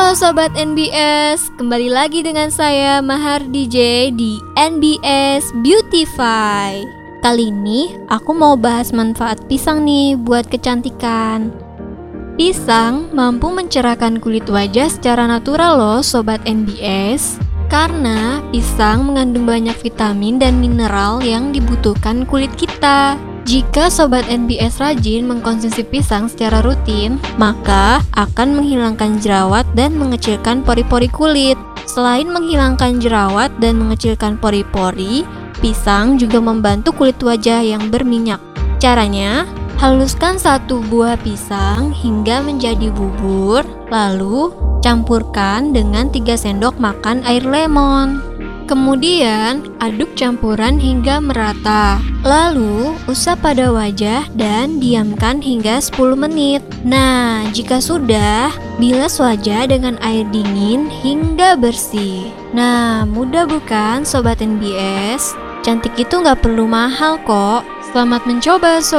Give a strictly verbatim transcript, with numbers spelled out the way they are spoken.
Halo Sobat N B S, kembali lagi dengan saya Mahar D J di N B S Beautify. Kali ini aku mau bahas manfaat pisang nih buat kecantikan. Pisang mampu mencerahkan kulit wajah secara natural loh Sobat N B S. Karena pisang mengandung banyak vitamin dan mineral yang dibutuhkan kulit kita. Jika Sobat N B S rajin mengkonsumsi pisang secara rutin, maka akan menghilangkan jerawat dan mengecilkan pori-pori kulit. Selain menghilangkan jerawat dan mengecilkan pori-pori, pisang juga membantu kulit wajah yang berminyak. Caranya, haluskan satu buah pisang hingga menjadi bubur, lalu campurkan dengan tiga sendok makan air lemon. Kemudian, aduk campuran hingga merata. Lalu, usap pada wajah dan diamkan hingga sepuluh menit. Nah, jika sudah, bilas wajah dengan air dingin hingga bersih. Nah, mudah bukan Sobat N B S? Cantik itu nggak perlu mahal kok. Selamat mencoba Sobat.